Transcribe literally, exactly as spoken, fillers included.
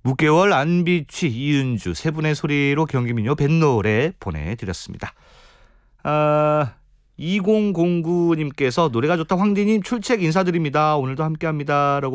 무개월 안비취 이은주 세 분의 소리로 경기민요 뱃노래 보내드렸습니다. 아, 이공공구 님께서 노래가 좋다 황디님 출첵 인사드립니다. 오늘도 함께합니다 라고